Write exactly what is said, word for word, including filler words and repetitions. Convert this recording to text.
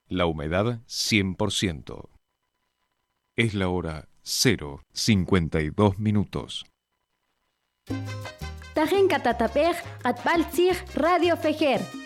La humedad cien por ciento. Es la hora cero cincuenta y dos minutos. Tajen Catatapej, Atbaltzig, Radio Fejer.